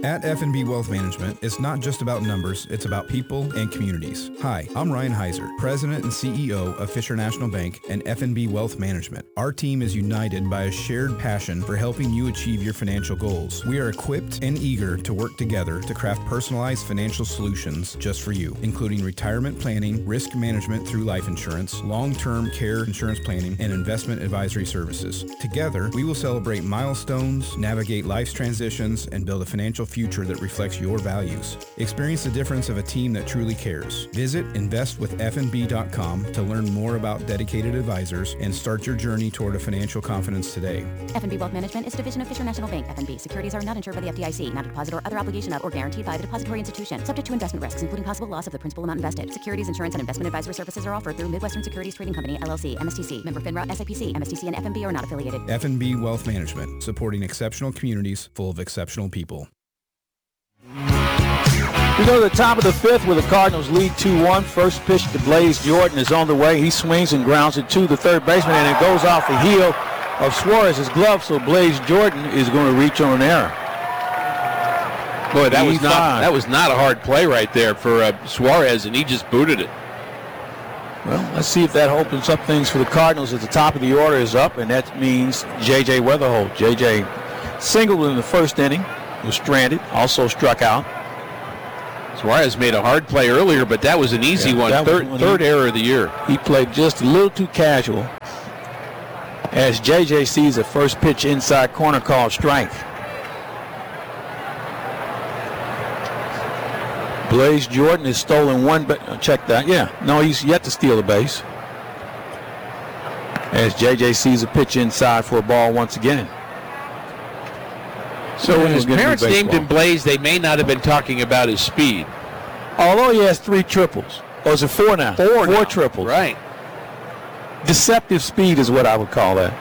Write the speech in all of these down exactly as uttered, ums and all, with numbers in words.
At F and B Wealth Management, it's not just about numbers, it's about people and communities. Hi, I'm Ryan Heiser, President and C E O of Fisher National Bank and F and B Wealth Management. Our team is united by a shared passion for helping you achieve your financial goals. We are equipped and eager to work together to craft personalized financial solutions just for you, including retirement planning, risk management through life insurance, long-term care insurance planning, and investment advisory services. Together, we will celebrate milestones, navigate life's transitions, and build a financial future that reflects your values. Experience the difference of a team that truly cares. Visit invest with f n b dot com to learn more about dedicated advisors and start your journey toward a financial confidence today. F and B Wealth Management is a division of Fisher National Bank. F and B securities are not insured by the F D I C, not a deposit or other obligation of or guaranteed by the depository institution, subject to investment risks, including possible loss of the principal amount invested. Securities, insurance, and investment advisory services are offered through Midwestern Securities Trading Company, L L C, M S T C, member FINRA, S I P C. M S T C and F and B are not affiliated. F and B Wealth Management, supporting exceptional communities full of exceptional people. We go to the top of the fifth where the Cardinals lead two one. First pitch to Blaze Jordan is on the way. He swings and grounds it to the third baseman, and it goes off the heel of Suarez's glove, so Blaze Jordan is going to reach on an error. Boy, that was not that was not a hard play right there for uh, Suarez, and he just booted it. Well, let's see if that opens up things for the Cardinals as the top of the order is up, and that means J J Weatherholt. J J singled in the first inning, was stranded, also struck out. Suarez made a hard play earlier, but that was an easy yeah, one. Third, one third he, error of the year. He played just a little too casual as J J sees a first pitch inside corner called strike. Blaze Jordan has stolen one, but uh, check that. Yeah, no, he's yet to steal a base. As J J sees a pitch inside for a ball once again. So when his parents named him Blaze, they may not have been talking about his speed. Although he has three triples. Or is it four now? Four Four now. triples. Right. Deceptive speed is what I would call that.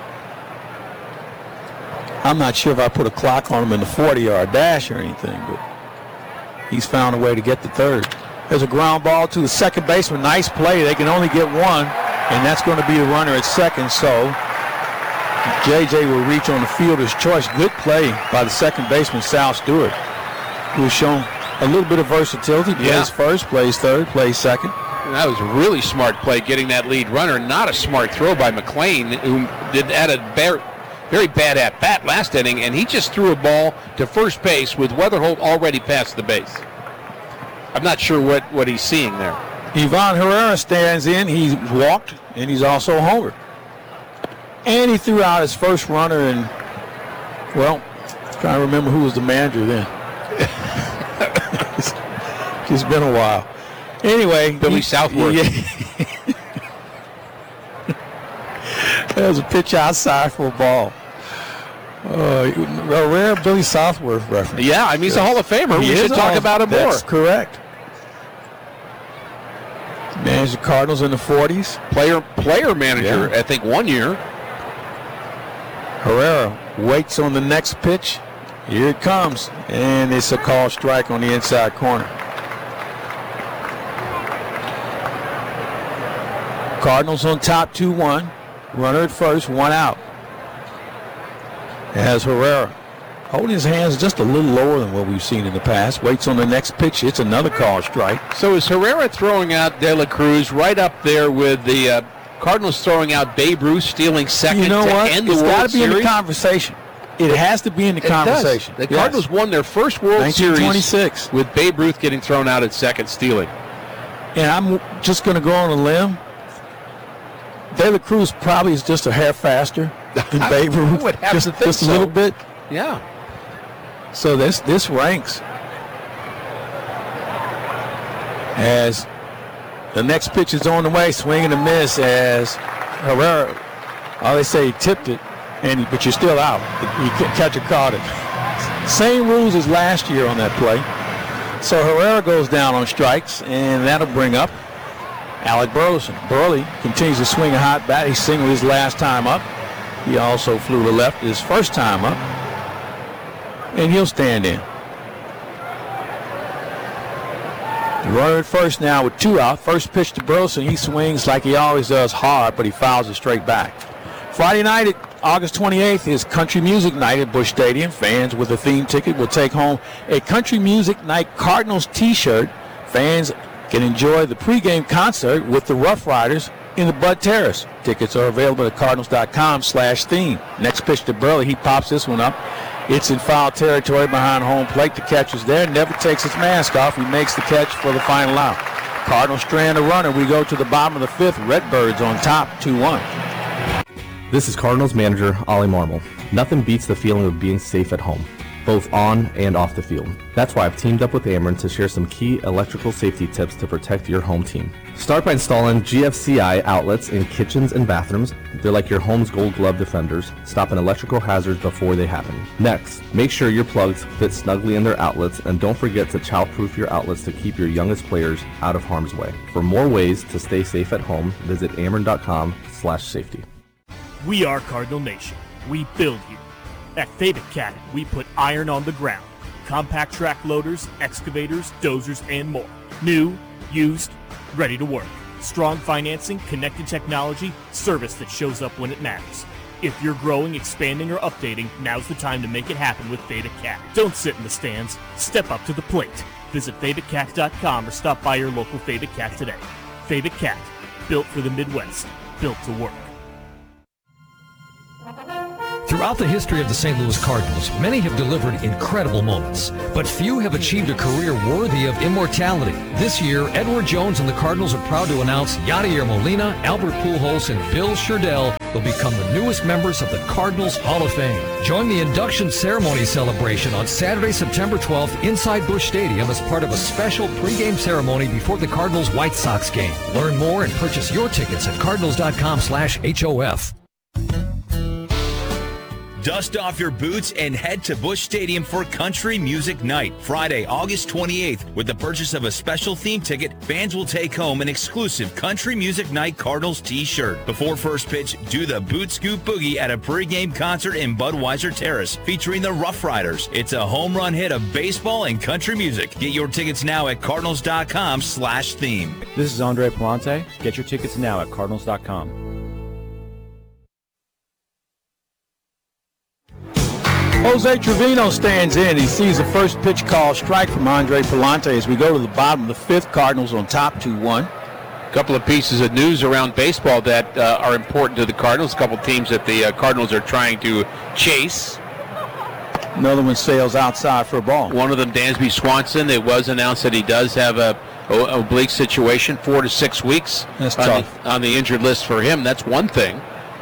I'm not sure if I put a clock on him in the forty-yard dash or anything, but he's found a way to get the third. There's a ground ball to the second baseman. Nice play. They can only get one, and that's going to be the runner at second, so J J will reach on the fielder's choice. Good play by the second baseman, Sal Stewart, who has shown a little bit of versatility. Plays yeah. first, plays third, plays second. That was a really smart play, getting that lead runner. Not a smart throw by McLean, who did had a very, very bad at-bat last inning, and he just threw a ball to first base with Weatherholt already past the base. I'm not sure what, what he's seeing there. Ivan Herrera stands in. He's walked, and he's also homered. And he threw out his first runner, and, well, I'm trying to remember who was the manager then. it's, it's been a while. Anyway. Billy he, Southworth. Yeah. That was a pitch outside for a ball. Uh, a rare Billy Southworth reference. Yeah, I mean, he's a Hall of Famer. He we should talk about him That's more. correct. Managed the Cardinals in the forties. Player, player manager, Yeah. I think, one year. Herrera waits on the next pitch. Here it comes. And it's a called strike on the inside corner. Cardinals on top two one. Runner at first, one out. As Herrera holding his hands just a little lower than what we've seen in the past. Waits on the next pitch. It's another called strike. So is Herrera throwing out De La Cruz right up there with the uh, Cardinals throwing out Babe Ruth, stealing second you know to what? end the it's World got to be Series? in the conversation. It has to be in the It conversation. Does. The Yes. Cardinals won their first World Series nineteen twenty-six with Babe Ruth getting thrown out at second, stealing. And I'm just going to go on a limb. De La Cruz probably is just a hair faster than Babe Ruth. I would have just to think just a so. little bit. Yeah. So this this ranks as the next pitch is on the way, swing and a miss as Herrera. Oh, they say he tipped it, and he, but you're still out. You catch a caught it. Same rules as last year on that play. So Herrera goes down on strikes, and that'll bring up Alec Burleson. Burley continues to swing a hot bat. He singled his last time up. He also flew to left his first time up. And he'll stand in. The runner at first now with two out. First pitch to Burleson. He swings like he always does, hard, but he fouls it straight back. Friday night at August twenty-eighth is Country Music Night at Busch Stadium. Fans with a theme ticket will take home a Country Music Night Cardinals t-shirt. Fans can enjoy the pregame concert with the Rough Riders in the Bud Terrace. Tickets are available at cardinals.com slash theme. Next pitch to Burley. He pops this one up. It's in foul territory behind home plate. The catcher's there. Never takes his mask off. He makes the catch for the final out. Cardinals strand a runner. We go to the bottom of the fifth. Redbirds on top, two one. This is Cardinals manager Ollie Marmol. Nothing beats the feeling of being safe at home, both on and off the field. That's why I've teamed up with Ameren to share some key electrical safety tips to protect your home team. Start by installing G F C I outlets in kitchens and bathrooms. They're like your home's gold glove defenders, stopping electrical hazards before they happen. Next, make sure your plugs fit snugly in their outlets, and don't forget to child-proof your outlets to keep your youngest players out of harm's way. For more ways to stay safe at home, visit ameren.com slash safety. We are Cardinal Nation. We build here. At Fabic Cat, we put iron on the ground. Compact track loaders, excavators, dozers, and more. New, used, ready to work. Strong financing, connected technology, service that shows up when it matters. If you're growing, expanding, or updating, now's the time to make it happen with Fabic Cat. Don't sit in the stands. Step up to the plate. Visit fabic cat dot com or stop by your local Fabic Cat today. Fabic Cat, built for the Midwest, built to work. Throughout the history of the Saint Louis Cardinals, many have delivered incredible moments, but few have achieved a career worthy of immortality. This year, Edward Jones and the Cardinals are proud to announce Yadier Molina, Albert Pujols, and Bill Sherdell will become the newest members of the Cardinals Hall of Fame. Join the induction ceremony celebration on Saturday, September twelfth inside Busch Stadium as part of a special pregame ceremony before the Cardinals-White Sox game. Learn more and purchase your tickets at cardinals.com slash HOF. Dust off your boots and head to Busch Stadium for Country Music Night, Friday, August twenty-eighth. With the purchase of a special theme ticket, fans will take home an exclusive Country Music Night Cardinals t-shirt. Before first pitch, do the Boot Scoop Boogie at a pregame concert in Budweiser Terrace, featuring the Rough Riders. It's a home run hit of baseball and country music. Get your tickets now at cardinals.com slash theme. This is Andre Palante. Get your tickets now at cardinals dot com. Jose Trevino stands in. He sees the first pitch call strike from Andre Palante as we go to the bottom of the fifth. Cardinals on top, two one. A couple of pieces of news around baseball that uh, are important to the Cardinals. A couple of teams that the uh, Cardinals are trying to chase. Another one sails outside for a ball. One of them, Dansby Swanson. It was announced that he does have a, a oblique situation, four to six weeks That's on, tough. The, on the injured list for him. That's one thing.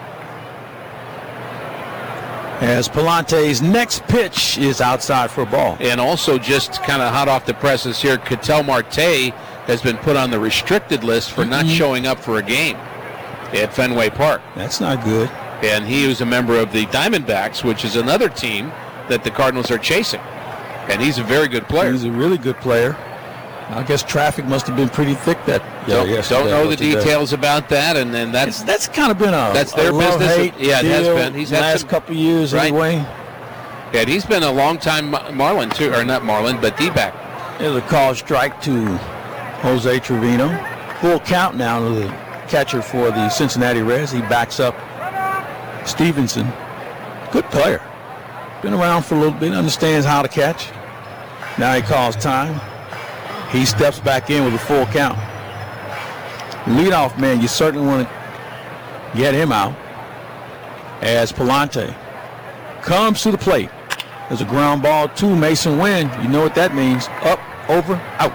As Palante's next pitch is outside for a ball. And also just kind of hot off the presses here, Ketel Marte has been put on the restricted list for not mm-hmm. showing up for a game at Fenway Park. That's not good. And he was a member of the Diamondbacks, which is another team that the Cardinals are chasing. And he's a very good player. He's a really good player. I guess traffic must have been pretty thick that don't, yeah, don't know the details about that, and then that's it's, that's kind of been a that's their a business. Hate yeah, it has been. He's had last some, couple of years right? anyway. Yeah, he's been a long time Marlin too, or not Marlin, but D-back. There's a call strike to Jose Trevino. Full count now to the catcher for the Cincinnati Reds. He backs up Stevenson. Good player. Been around for a little bit. Understands how to catch. Now he calls time. He steps back in with a full count. Leadoff man, you certainly want to get him out as Palante comes to the plate. There's a ground ball to Mason Wynn. You know what that means. Up, over, out.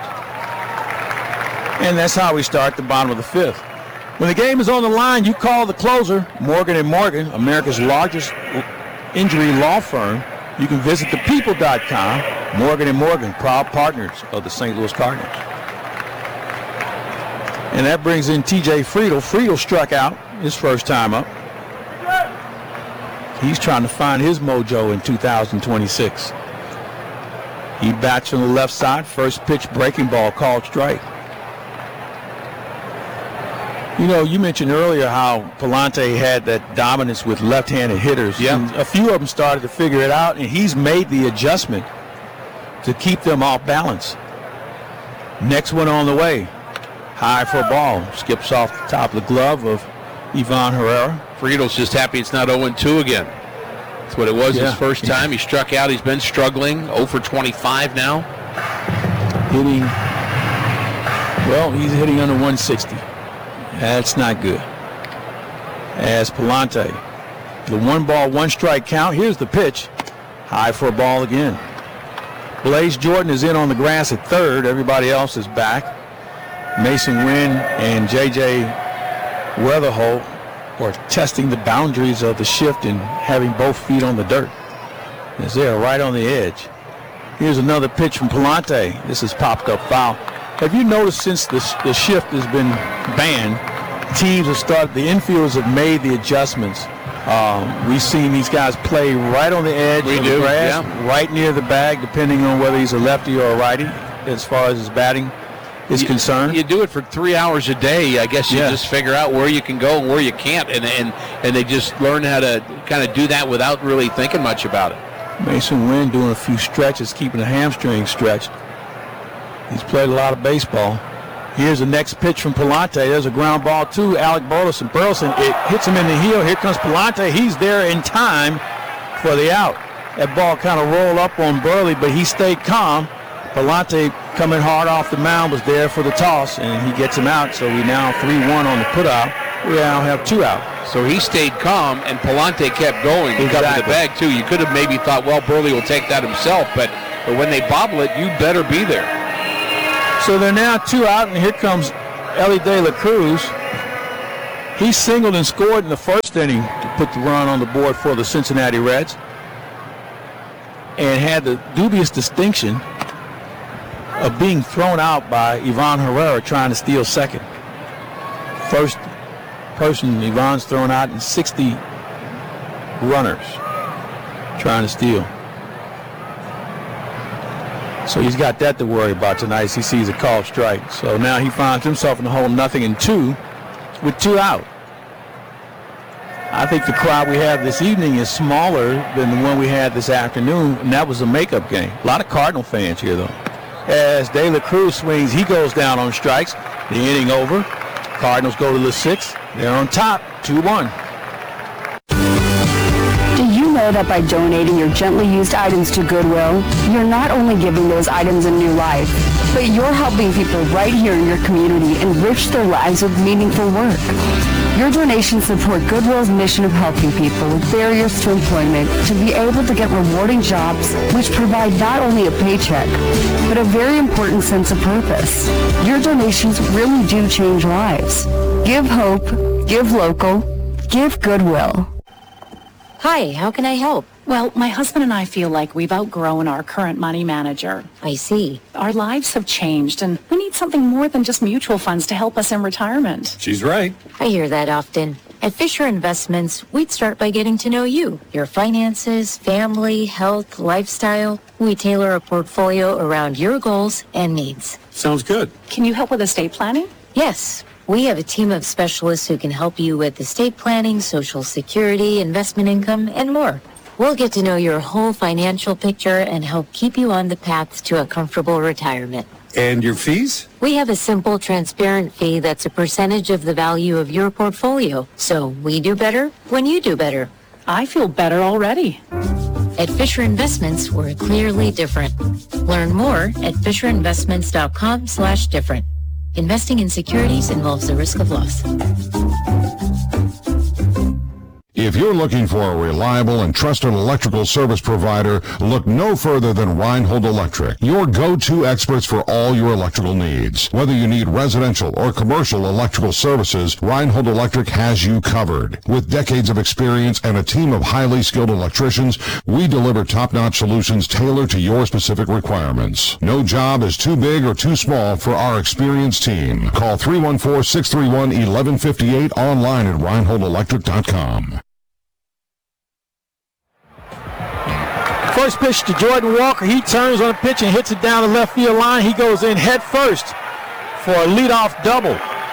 And that's how we start the bottom of the fifth. When the game is on the line, you call the closer, Morgan and Morgan, America's largest injury law firm. You can visit the people dot com. Morgan and Morgan, proud partners of the Saint Louis Cardinals. And that brings in T J Friedl. Friedl struck out his first time up. He's trying to find his mojo in two thousand twenty-six. He bats from the left side. First pitch breaking ball called strike. You know, you mentioned earlier how Palante had that dominance with left-handed hitters. Yeah. And a few of them started to figure it out, and he's made the adjustment to keep them off balance. Next one on the way. High for a ball. Skips off the top of the glove of Ivan Herrera. Friedel's just happy it's not oh and two again. That's what it was Yeah. his first time. He struck out. He's been struggling. oh for twenty-five now. Hitting, well, he's hitting under one sixty. That's not good. As Palante, the one ball, one strike count. Here's the pitch. High for a ball again. Blaze Jordan is in on the grass at third. Everybody else is back. Mason Wynn and J J Weatherholt are testing the boundaries of the shift and having both feet on the dirt, as they are right on the edge. Here's another pitch from Palante. This is popped up foul. Have you noticed since the, the shift has been banned, teams have started, the infielders have made the adjustments. Um, we've seen these guys play right on the edge We of do, the grass, yeah. right near the bag, depending on whether he's a lefty or a righty, as far as his batting is You- concerned. You do it for three hours a day. I guess you Yeah. just figure out where you can go and where you can't, and and and they just learn how to kind of do that without really thinking much about it. Mason Wynn doing a few stretches, keeping the hamstring stretched. He's played a lot of baseball. Here's the next pitch from Palante. There's a ground ball to Alec Burleson. Burleson, it hits him in the heel. Here comes Palante. He's there in time for the out. That ball kind of rolled up on Burley, but he stayed calm. Palante coming hard off the mound was there for the toss, and he gets him out. So we now three one on the putout. We now have two out. So he stayed calm, and Palante kept going. He got to the Exactly. bag, too. You could have maybe thought, well, Burley will take that himself, but, but when they bobble it, you better be there. So they're now two out, and here comes Ellie De La Cruz. He singled and scored in the first inning to put the run on the board for the Cincinnati Reds, and had the dubious distinction of being thrown out by Ivan Herrera trying to steal second. First person Ivan's thrown out in sixty runners trying to steal. So he's got that to worry about tonight as he sees a called strike. So now he finds himself in the hole nothing and two with two out. I think the crowd we have this evening is smaller than the one we had this afternoon, and that was a makeup game. A lot of Cardinal fans here, though. As De La Cruz swings, he goes down on strikes. The inning over. Cardinals go to the sixth. They're on top, two one. Do you know that by donating your gently used items to Goodwill, you're not only giving those items a new life, but you're helping people right here in your community enrich their lives with meaningful work. Your donations support Goodwill's mission of helping people with barriers to employment to be able to get rewarding jobs which provide not only a paycheck, but a very important sense of purpose. Your donations really do change lives. Give hope, give local, give Goodwill. Hi, how can I help? Well, my husband and I feel like we've outgrown our current money manager. I see. Our lives have changed, and we need something more than just mutual funds to help us in retirement. She's right. I hear that often. At Fisher Investments, we'd start by getting to know you, your finances, family, health, lifestyle. We tailor a portfolio around your goals and needs. Sounds good. Can you help with estate planning? Yes. We have a team of specialists who can help you with estate planning, Social Security, investment income, and more. We'll get to know your whole financial picture and help keep you on the path to a comfortable retirement. And your fees? We have a simple, transparent fee that's a percentage of the value of your portfolio. So we do better when you do better. I feel better already. At Fisher Investments, we're clearly different. Learn more at fisherinvestments.com slash different. Investing in securities involves the risk of loss. If you're looking for a reliable and trusted electrical service provider, look no further than Reinhold Electric, your go-to experts for all your electrical needs. Whether you need residential or commercial electrical services, Reinhold Electric has you covered. With decades of experience and a team of highly skilled electricians, we deliver top-notch solutions tailored to your specific requirements. No job is too big or too small for our experienced team. Call three one four, six three one, one one five eight online at reinhold electric dot com. First pitch to Jordan Walker. He turns on the pitch and hits it down the left field line. He goes in head first for a leadoff double.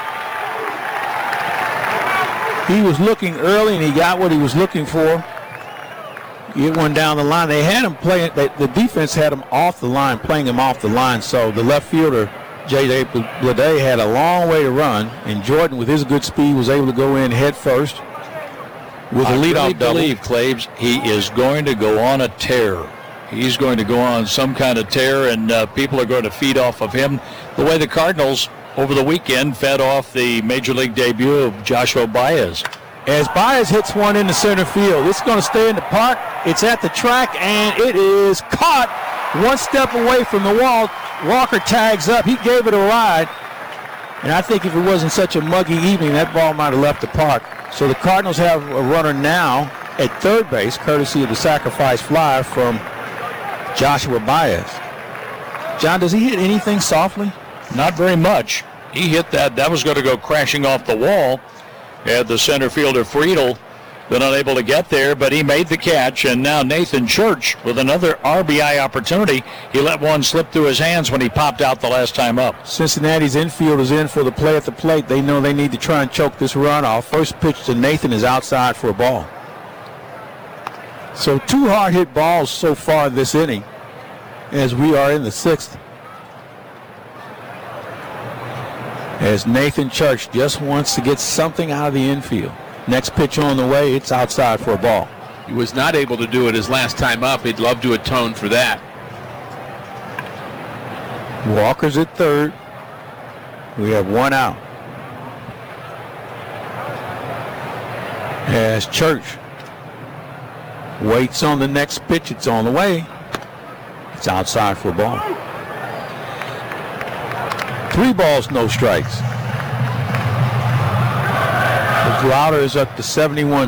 He was looking early, and he got what he was looking for. He hit one down the line. They had him playing. They, the defense had him off the line, playing him off the line. So the left fielder J J Bleday had a long way to run, and Jordan, with his good speed, was able to go in head first with a I leadoff really double. believe, Claves, he is going to go on a tear. He's going to go on some kind of tear, and uh, people are going to feed off of him the way the Cardinals over the weekend fed off the Major League debut of Joshua Baez. As Baez hits one in the center field, it's going to stay in the park. It's at the track, and it is caught one step away from the wall. Walker tags up. He gave it a ride. And I think if it wasn't such a muggy evening, that ball might have left the park. So the Cardinals have a runner now at third base, courtesy of the sacrifice fly from Joshua Baez. John, does he hit anything softly? Not very much. He hit that. That was going to go crashing off the wall. Had the center fielder Friedel been unable to get there, but he made the catch. And now Nathan Church with another R B I opportunity. He let one slip through his hands when he popped out the last time up. Cincinnati's infield is in for the play at the plate. They know they need to try and choke this run off. First pitch to Nathan is outside for a ball. So two hard hit balls so far this inning as we are in the sixth. As Nathan Church just wants to get something out of the infield. Next pitch on the way, it's outside for a ball. He was not able to do it his last time up. He'd love to atone for that. Walker's at third. We have one out. As Church waits on the next pitch, it's on the way. It's outside for a ball. Three balls, no strikes. The Grouter is up to seventy-one